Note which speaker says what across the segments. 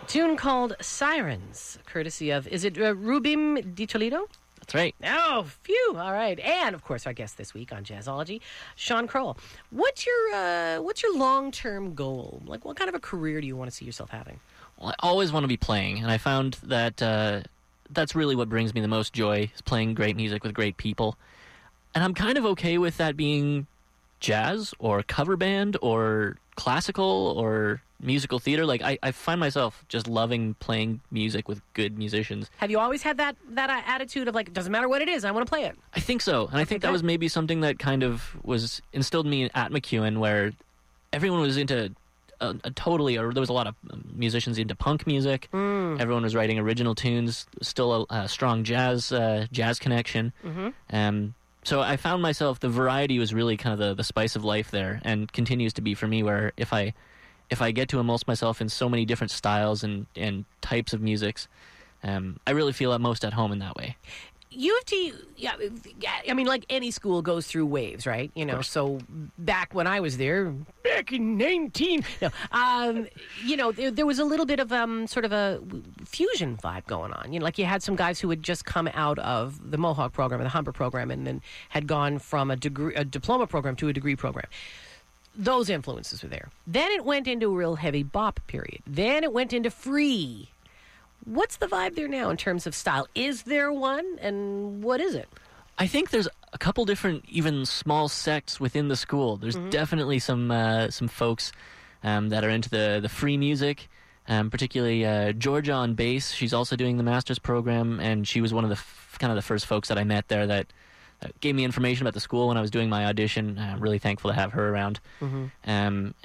Speaker 1: Tune called Sirens, courtesy of, is it Rubim Di Toledo?
Speaker 2: That's right.
Speaker 1: Oh, phew. All right. And, of course, our guest this week on Jazzology, Sean Kroll. What's your long-term goal? Like, what kind of a career do you want to see yourself having?
Speaker 2: Well, I always want to be playing, and I found that that's really what brings me the most joy, is playing great music with great people. And I'm kind of okay with that being jazz or cover band or classical or musical theater. Like, I find myself just loving playing music with good musicians.
Speaker 1: Have you always had that attitude of, like, it doesn't matter what it is, I want to play it?
Speaker 2: I think so. And I think that was maybe something that kind of was instilled in me at MacEwan, where everyone was into there was a lot of musicians into punk music. Everyone was writing original tunes, still a strong jazz connection. So I found myself, the variety was really kind of the spice of life there, and continues to be for me, where if I get to immerse myself in so many different styles and types of musics, I really feel most at home in that way.
Speaker 1: U of T, yeah, I mean, like any school goes through waves, right? You know, so back when I was there, back in 19... No, you know, there was a little bit of sort of a fusion vibe going on. You know, like you had some guys who had just come out of the Mohawk program or the Humber program and then had gone from a diploma program to a degree program. Those influences were there. Then it went into a real heavy bop period. Then it went into free. What's the vibe there now in terms of style? Is there one, and what is it?
Speaker 2: I think there's a couple different, even small sects within the school. There's definitely some folks that are into the free music, particularly Georgia on bass. She's also doing the master's program, and she was one of the kind of the first folks that I met there that gave me information about the school when I was doing my audition. I'm really thankful to have her around. And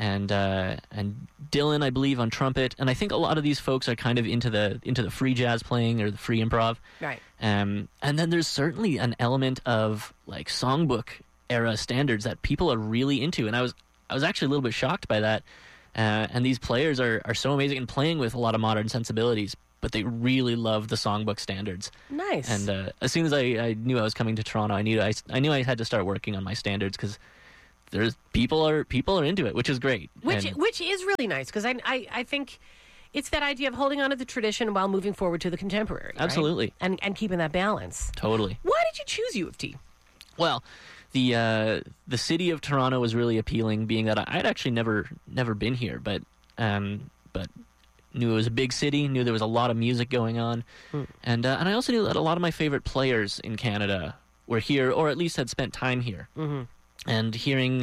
Speaker 2: Dylan, I believe, on trumpet. And I think a lot of these folks are kind of into the free jazz playing or the free improv.
Speaker 1: Right.
Speaker 2: And then there's certainly an element of like songbook era standards that people are really into. And I was actually a little bit shocked by that. And these players are so amazing and playing with a lot of modern sensibilities, but they really love the songbook standards.
Speaker 1: Nice.
Speaker 2: And as soon as I knew I was coming to Toronto, I knew I had to start working on my standards, because there's people are into it, which is great.
Speaker 1: Which is really nice, because I think it's that idea of holding on to the tradition while moving forward to the contemporary.
Speaker 2: Absolutely.
Speaker 1: Right? And keeping that balance.
Speaker 2: Totally.
Speaker 1: Why did you choose U of T?
Speaker 2: Well, the city of Toronto was really appealing, being that I'd actually never been here, but knew it was a big city, knew there was a lot of music going on, and I also knew that a lot of my favorite players in Canada were here, or at least had spent time here. And hearing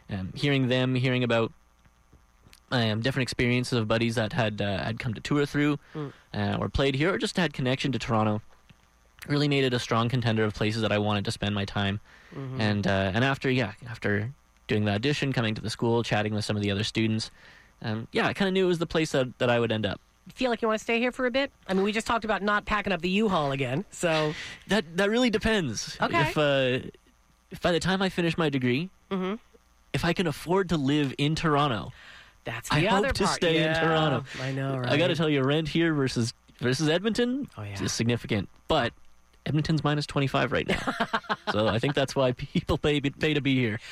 Speaker 2: about different experiences of buddies that had come to tour through, or played here, or just had connection to Toronto, really made it a strong contender of places that I wanted to spend my time. And after doing the audition, coming to the school, chatting with some of the other students, I kind of knew it was the place that I would end up.
Speaker 1: You feel like you want to stay here for a bit? I mean, we just talked about not packing up the U-Haul again, so...
Speaker 2: That really depends.
Speaker 1: Okay.
Speaker 2: If by the time I finish my degree, if I can afford to live in Toronto,
Speaker 1: that's the other
Speaker 2: hope to
Speaker 1: part.
Speaker 2: stay in Toronto.
Speaker 1: I know, right?
Speaker 2: I got to tell you, rent here versus Edmonton is significant, but Edmonton's minus 25 right now. So I think that's why people pay to be here.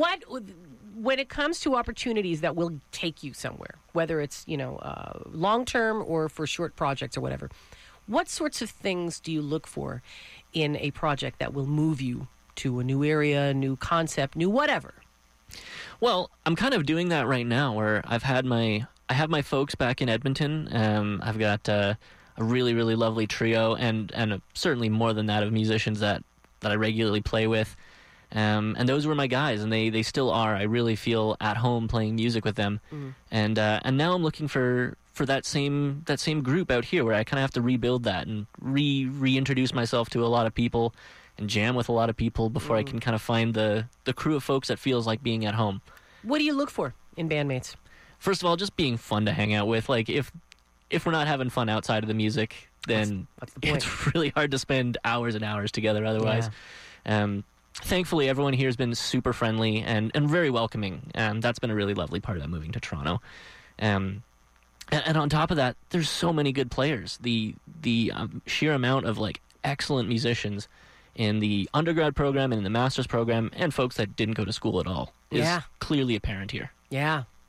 Speaker 1: When it comes to opportunities that will take you somewhere, whether it's, long-term or for short projects or whatever, what sorts of things do you look for in a project that will move you to a new area, new concept, new whatever?
Speaker 2: Well, I'm kind of doing that right now, where I have my folks back in Edmonton. I've got a really, really lovely trio, and certainly more than that, of musicians that I regularly play with. And those were my guys, and they still are. I really feel at home playing music with them. And now I'm looking for that same group out here, where I kind of have to rebuild that and reintroduce myself to a lot of people and jam with a lot of people before I can kind of find the crew of folks that feels like being at home.
Speaker 1: What do you look for in bandmates?
Speaker 2: First of all, just being fun to hang out with. Like, if we're not having fun outside of the music, then
Speaker 1: that's the point.
Speaker 2: It's really hard to spend hours and hours together otherwise. Yeah. Thankfully, everyone here has been super friendly and very welcoming. That's been a really lovely part about moving to Toronto. And on top of that, there's so many good players. The sheer amount of excellent musicians in the undergrad program and in the master's program, and folks that didn't go to school at all, is clearly apparent here.
Speaker 1: Yeah.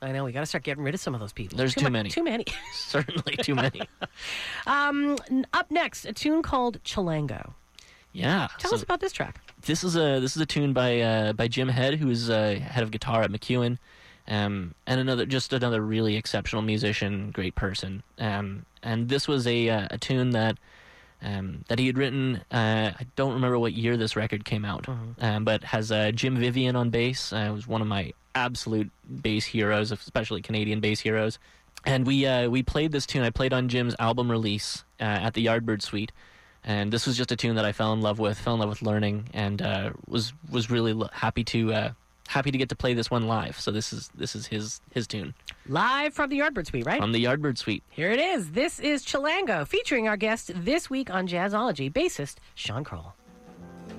Speaker 1: I know. We got to start getting rid of some of those people.
Speaker 2: There's too many.
Speaker 1: Too many.
Speaker 2: Certainly too many.
Speaker 1: Up next, a tune called Chilango.
Speaker 2: Yeah.
Speaker 1: Tell us about this track.
Speaker 2: This is a tune by Jim Head, who is head of guitar at McEwen, and another really exceptional musician, great person. And this was a tune that he had written. I don't remember what year this record came out, but has Jim Vivian on bass. Was one of my absolute bass heroes, especially Canadian bass heroes. And we played this tune. I played on Jim's album release at the Yardbird Suite. And this was just a tune that I fell in love with learning, and was really happy to get to play this one live. So this is his tune.
Speaker 1: Live from the Yardbird Suite, right?
Speaker 2: From the Yardbird Suite.
Speaker 1: Here it is. This is Chilango, featuring our guest this week on Jazzology, bassist Sean Kroll.